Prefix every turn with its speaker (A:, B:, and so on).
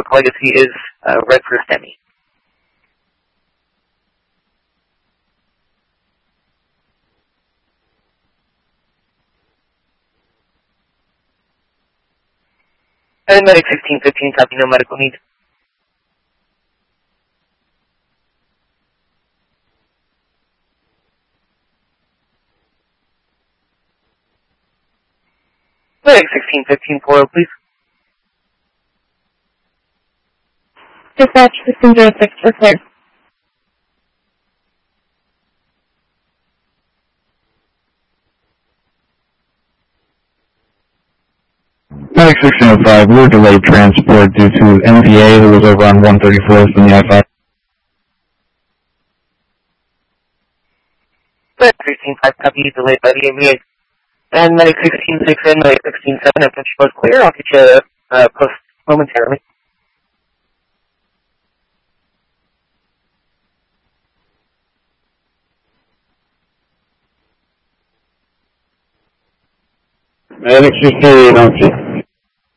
A: Legacy is red for STEMI. And Medic 1615, copy, no medical need. Medic 1615, 40, please.
B: Dispatch 1606, we're clear.
C: Medic 1605, we were delayed transport due to NPA who was over on 134th from the I-5.
A: Medic 165, copy, delayed by the NPA. And Medic 166 and Medic 167, if it's both clear, I'll get you post momentarily.
C: Medic 68, okay.